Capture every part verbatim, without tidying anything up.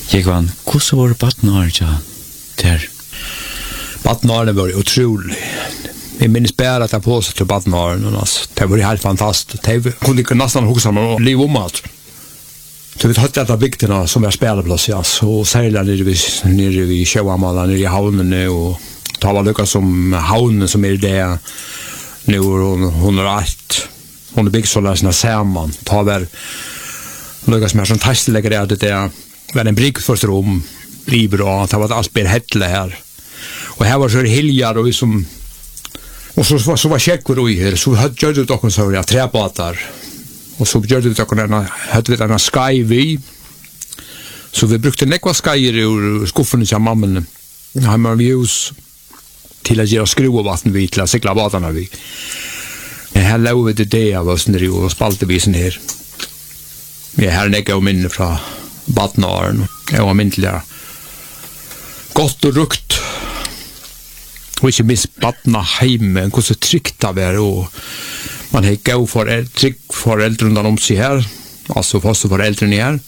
Jag vann, hur var det badnarja där? Badnarna var otroligt. Jag minns bara att jag på sig till badnarna. Det var helt fantastiskt. Det kunde inte nästan huxa om liv om allt. Så vi hade alla bygderna som var spelplats, ja. Så särskilt nere vid, nere vid Sjöamala, nere i havnen och ta var lyckas som havnen som är det. Nu hon, hon är allt. Hon är byggt så läsna samman. Ta var lyckas med som testläggare att det var en brygg först rum. Libra, det var allt ber hättle här. Och här var så hiljar och vi som och så var så var checkor i här så hade gjort det också så ja träbåtar. Och så gjorde det också hade vi en sky så vi brukade nekva skyer ur skuffen till mamman. Hemma vi hus till att göra skruvatten vid till att cykla båtarna vi. Jag hade lovat det det av oss när och spalte vi sen här. Vi har nekva och minne från badnaren. Jag var myntliga gott och rukt. Och inte minst badna hemmen, hur så tryggt det var och man har gå för trygg föräldrar runt om sig här, alltså fasta föräldrar här.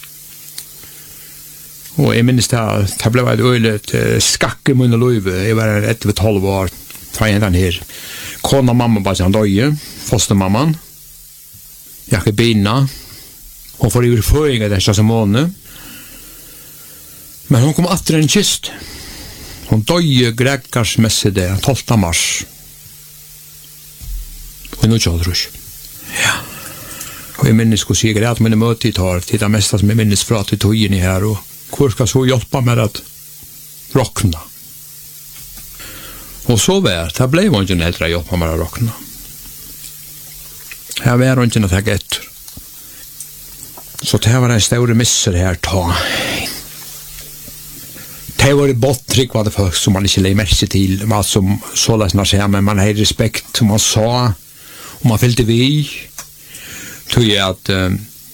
Och jag minns det, det blev ett öjligt skack i mun och löjve. Jag var ett över tolv år, från en här. Kona mamma bara han döje, fostermamman. Jag är bina. Hon får ju förringa dessa som månad. Men hon kom att en kist. Hon döje gräkarsmässigt tolfte mars. Och nu tjadrus. Ja. Och jag minns hur jag grät mina möte tar till det mesta som jag minns för att jag tog in i här och hur ska så hjälpa med att rockna. Och så var det blev hon inte äldre hjälpa med att rockna. Här var hon inte att ta efter. Så det var en stor misser här ta. Det var ett bottryck var det folk som man inte lägger märke till vad som så läsna sig men man hade respekt som man sa och man fyllde vi tror jag att uh,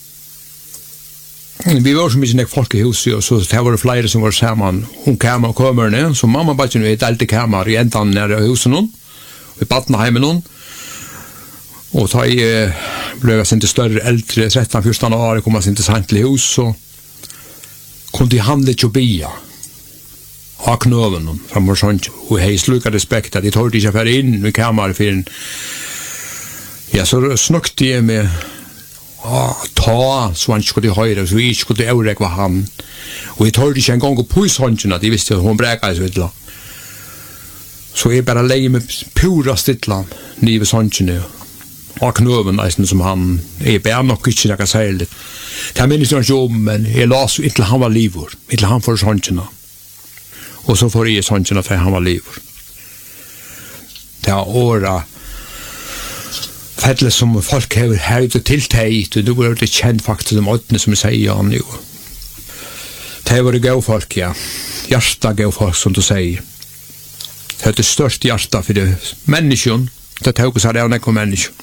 vi var så mycket folk i huset och så det var det flera som var samman hon kam och kommer ner så mamma bara nu ett alltid kammar i ändan när huset någon och i badna hemmen någon och ta i uh, blev jag inte större äldre tretton fjorton år kom man inte sant till hus så kunde handla chobia ha knöven från vår sånt och hej sluka respekt att det tog inte för in i kammaren för en ja så snuckte jag med ah ta så han skulle höra så vi skulle övrek vad han och jag tog inte en gång på sånt att det visste hon bräkade så illa så är bara lägga med pura stilla nive sånt nu och knöven nästan som han är bara nog inte jag kan säga det det minns jag inte men jag las inte han var livor inte han för sånt och så får jag sånt för han var livor det har åra fälle som folk har höjt och tilltägt och då är det känt faktiskt som åttne som säger han nu. Det var det gå folk, ja. Hjärta gå folk som du säger. Det är det största hjärta för det människan. Det tar också det av nekko människan.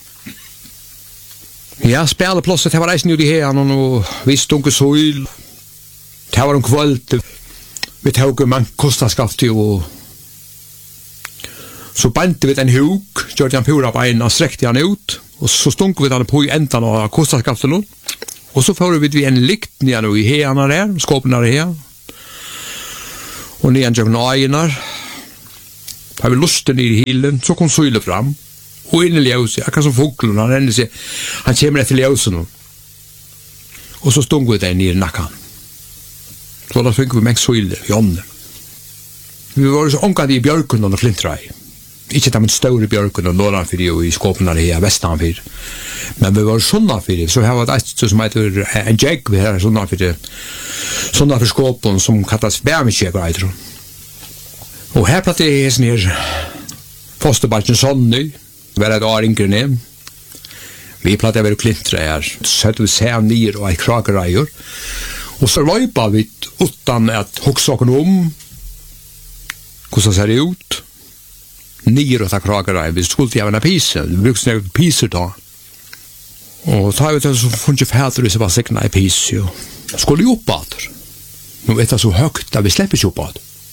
Ja, spelaplåset, det var reisen ut i här och vi stunker sol. Det var en kväll. Vi tog man kostaskaft och så bante vi en huk, gjorde han pura på en och sträckte han ut och så stunk vi den på i ändan av kostaskaften och så får vi en likt ner i hena där, skåpen där här och ner en ögonar har vi lusten i hilen så kom sylen fram och in i ljuset, akkurat som fågeln han rände sig, han kommer efter ljuset och så stunk vi den ner i nacken så då fick vi med sylen, Jonne vi var så omkant i björken och flintrai. Ikke de store bjørken og låna for det i skåpene her, vestan for. Men vi var sånne for det, så her var det et som heter en jeg, vi har sånne for det. Sånne for skåpen som kallas bærmeskjeg, og her platt er sånn her fosterbalken sånne, vi var et år yngre ned. Vi platt er være klintre her, så vi ser ned og et kragereier. Og så løypa vi utan at hoksa okken om, hvordan ser det ut? Nio åtta kragar vi skulle ju ha pizza vi brukar snäga pizza då och tar vi det så funge färdigt det så var säkert en pizza skulle ju uppåt nu vet jag så högt att vi släpper ju uppåt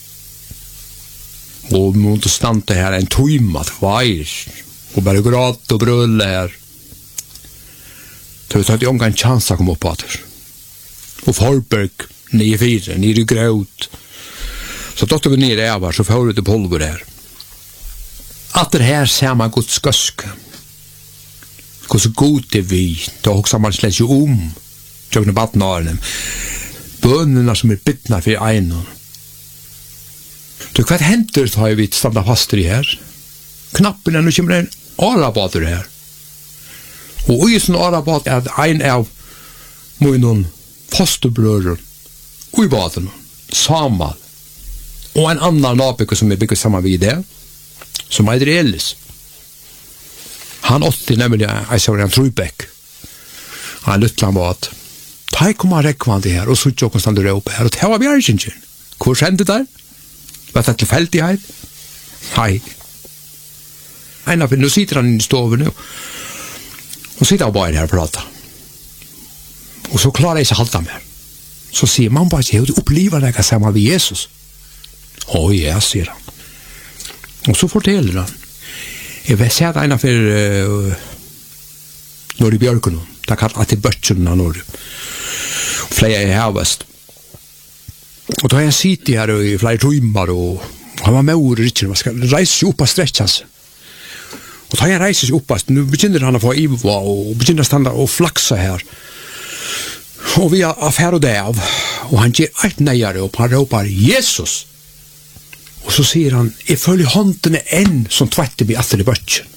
och mot stanta här en timme tvär och bara gråta och brölla här så det hade ju ingen chans att komma uppåt och Folberg nio fyra, nio i gröt. Så dotter vi ner över så får vi det pulver här. Att det här ser man Guds göske. Hur så god det vi, då också man släcker om. Tjögna vattnaren. Bönerna som är bittna för en. Du, vad händer så har vi stanna fast i här? Knappen är nu kommer en arabater här. Och i sån arabat är att en av många fosterbröder i baden, Samal. Och en annan nabike som är byggt samman vid det, som heter Elis. Han åtte nämligen, jag sa en Trubäck. Han lyttade på att ta kommer räckvande här och så tjock och stannar upp här och ta var bjärgingen. Hvor kände där? Var det tillfällighet? Nej. Nej, nu sitter han i stoven nu. Och sitter och bara här och pratar. Och så klarar jag sig halta med. Så säger man bara att jag upplever det samma vid Jesus. Oj, ja, säger han. Och så fortäller han. Jag vill säga att ena för uh, Norr i Björken. Det kallar att det är bötterna Norr. Flera i Havest. Och då har jag sitter här i flera timmar och han var med ord riktigt. Man ska resa sig upp och stretcha sig. Och då har jag reser sig upp och nu begynner han att få iva och begynner att stanna och flaxa här. Och vi har affär och det av. Och han ger allt nejare och han ropar Jesus. Och så säger han, jag följer hånden en som tvättar mig efter i bötchen.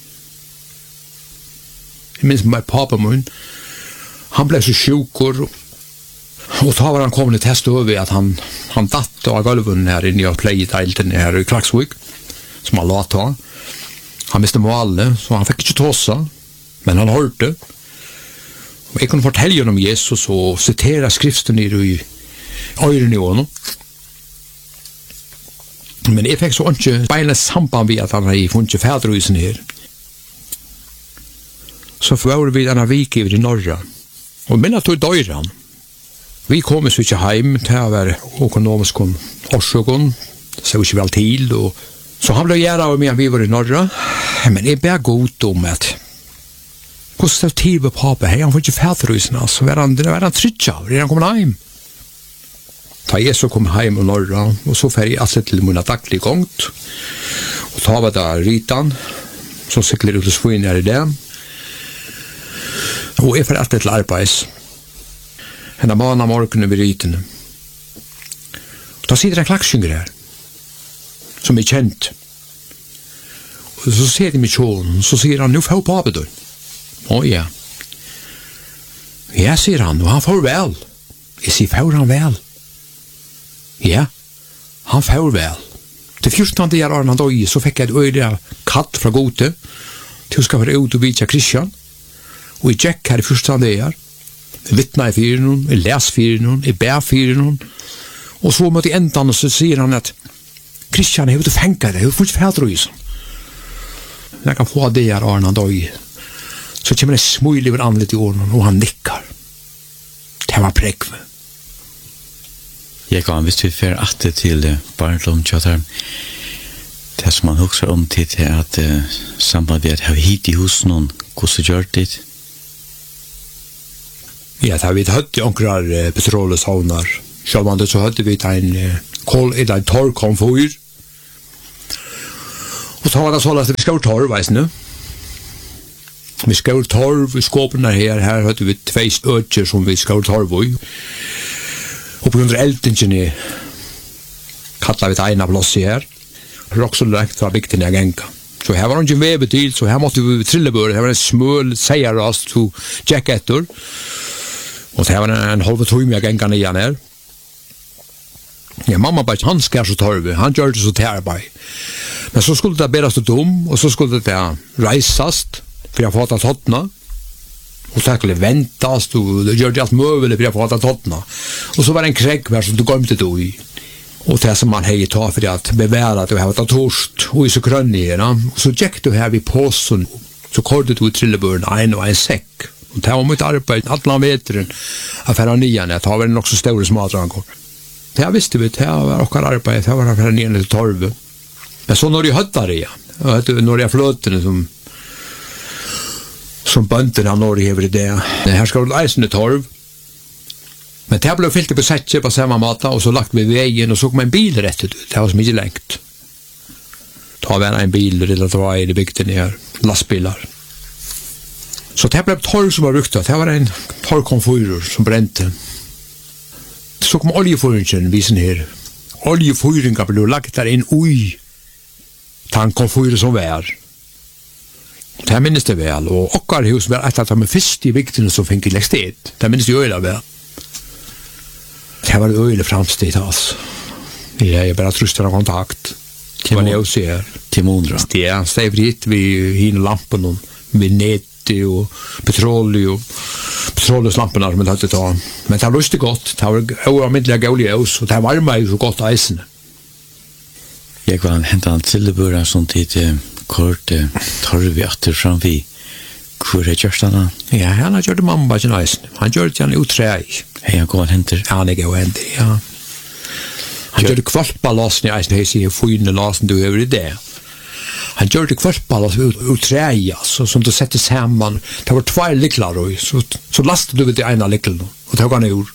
Jag minns med pappa mun. Han blev så sjukor. Och då var han kommit till test över att han, han datt av golven här inne och plejdeilten här i Klaxvik. Som han låt ha. Han miste målet, så han fick inte tossa. Men han hörde. Och jag kunde fortälja om Jesus och citera skriften i öronen i honom. Men jag fick så inte beina samband vid att han hade funnit fädrusen här. Så var vi denna vik i norra. Och minna tog dörren. Vi kom så inte hem till att vara ekonomisk årsögon. Det såg inte väl till. Och så han blev gärna av mig vi var i norra. Men jag blev god om att hur stod till med pappa? Hej, han får inte fädrusen. Så var han, var han trycka. Redan kom hem. Ta Jesus kom hem och norra. Och så färg jag alltså till mina dagliga gångt. Och ta var där ritan. Så cyklar ut och svinnar i det. Og jeg får alltid til arbeids. Henne mana morgenen ved rytene. Da sitter en klakksynger her, som er kjent. Og så ser de med kjålen, så sier han, nu får pappa du. Å ja. Ja, sier han, og han får vel. Jeg sier, får han vel? Ja, han får vel. Til fjortende år han døg, så fikk jeg et øyre katt fra Gote, til å skal være ut og vidtja Kristian. Og jeg gikk her i fjortende år, jeg vittna i fyren hun, jeg les fyren hun, jeg bær fyren hun, og så mot i endan, så sier han at Kristian, jeg vil fengt det, jeg vil fort fædre i sånn. Jeg kan få det her år han døg, så kommer det smøylig over annet i åren, og han nikkar. Det var prekve. Jeg kan, hvis vi fer atte til uh, barndom, tjater, det som man husker om til til at uh, samband ved at jeg hit i hos noen, hvordan gjør det? Ja, det har vi hørt i omkrar uh, petroleshavnar. Sjølvande så hørte vi en uh, kol, et en torr kom for. Og så var det så at vi skal torr, veis nu. Vi skal torr, vi skåpene her, her hørte vi tveis øtjer som vi skal torr i. Og på grunn av eldingen kallar vi det ena plås i her. Det er også lagt fra bygden i genka. Så her var det ikke veve til, så her måtte vi trillebøre. Her var en smøl seierast to jacketter. Og her var en halve tøyme i genka nian her. Ja, mamma bare, han skar så torve, han gjør det så til arbeid. Men så skulle det berast ut om, og så skulle det reisast, for jeg fått av tottene. Og så skulle ventast, og det gjør det alt møvelig for jeg fått av tottene. Og så var det en kregg her som du gømte det i. Og det som man hei ta for at beværa at du har vært torst, og i så krønnigere. Og så gikk du her vid påsen, så kordet du i trillebøren en og en sekk. Og det var mitt arbeid, alle veteren, affæra nian, det var nok så store smadranger. Det visste vi, det var okkar arbeid, det var affæra nian til torve. Men så når jeg høttar det, når jeg fløtene som som bønterna når jeg hever det, her skal du eisende torv. Men det blev fyllt på sättet på samma mata och så lagt vi vägen och så kom en bil rätt ut. Det var så mycket längt. Ta väl en bil eller dra i det bygden ner lastbilar. Så det blev torr som var brukt. Det var en torrkonfyrer som brände. Så kom oljefyringen visen här. Oljefyringen blev lagt där in oj. Tankkonfyrer som var. Det minns det väl. Och okkar hus var ett av de första i bygden som fick lägsted. Det minns det öjla väl. Det var öjla framstid alltså. Ja, jag bara tröstar av kontakt. Det var det jag ser. Till Mondra. Det är stävrit vid hin lampen vid nät och petrol och petroleslamporna som det hade ta. Men det var lustigt gott. Det var oerhörmyndliga gauliga och det varmade ju så gott eisen. Jag var hämta en tillbörare som tid kort torv efter fram vi. Hur är Görstarna? Ja, han har gjort mamma sin eisen. Han gjorde den uträg. Hej, han går händer. Ja, han är gå händer, ja. Han gjorde kvalpalasen i eisen, hej sig fyne lasen du över i det. Han gjorde kvalpalas ut, ut träj, alltså, som du sätter samman. Det var två lycklar och så, så lastade du vid det ena lycklen och tog han ur.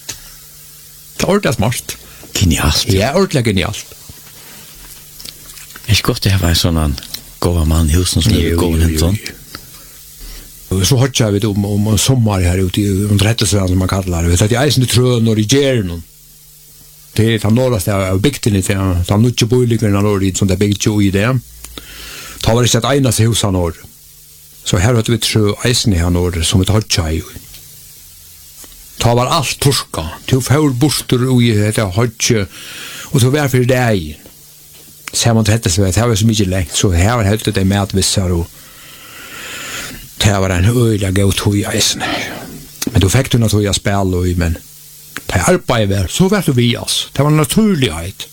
Det var ordentligt smart. Genialt. Ja, ordentligt genialt. Det är gott det var en sån gåva man i husen som är gåvan hämtan. Så hörde jag om, om en sommar här ute i underrättelsen som man kallar det. Att jag är i trön och i gärnen. Det är den norraste av bygden i det. De nuttje bojliggarna norr som det är byggt i det. Det var inte ett enaste hus här norr. Så här hade vi trö eisen här norr som ett hörde i. Det var allt torska. Det var bostor i det hörde. Och så var för det i. Så man hette så det var så mycket längt. Så här hade det medvissar och det var en öjliga god tog i eisen. Men då fick du naturliga spel och men det arbetet var så var det vi oss. Det var en naturlighet.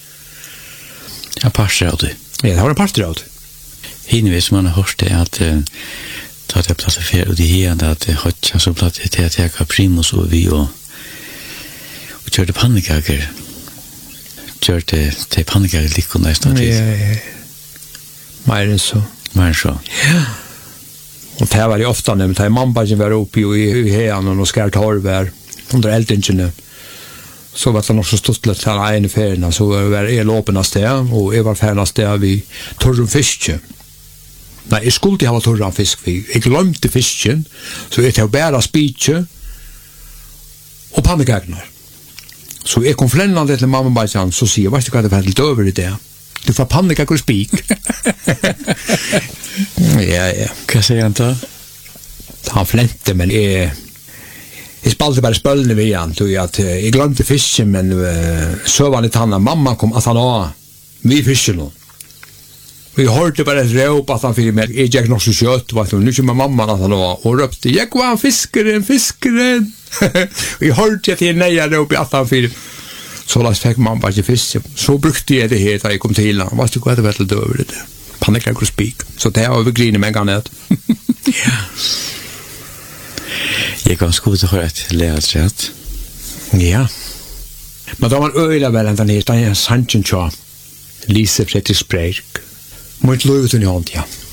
Ja, passar av det. Ja, det var en passar av det. Hinvis man har hört det att uh, ta det plats för och det här att det har så plats till att jag primus och vi och och körde pannkaker. Körde till pannkaker likon nästan till. Ja, ja. Mer än så. Mer så. Ja. Och det var ju ofta när det mamma som var uppe i hejan och skär torv under eldingen. Så var det nog så stort att han en färna så var det låparnas där och jag var färnas där vi torrum fisk. Nej, jag skulle ha torrum fisk vi. Jag glömde fisken så jag tog bara spitje och pannkakorna. Så jag kom flännande till mamma bara så så säger vad ska det vara lite över det. Du får pannekakor och spik. Ja, ja. Vad säger han då? Han flänte, men jag, jag spalte bara spölne vid han. Så jag, jag glömde fisken, men uh, så var det att han, mamma kom att han har vid fisken. Och jag hörde bara ett råp att han fick mig. Jag gick nog så kött. Och nu kommer mamma att han har. Och röpte, jag var en fiskaren, fiskaren. Och jag hörde att jag nejar råp att han fick. Så last fick man bara fisk. Så brukte jag det här när jag kom till honom. Vad stod det väl lite över det? Pannekakor och spik. Så det har vi grinet med en gång. Ja. Jag kan skoja till att lära sig att. Ja. Men då var öjla väl ända ner. Det är en sanchen tja. Lise Fredrik Sprek. Mot lovet i hånd, ja.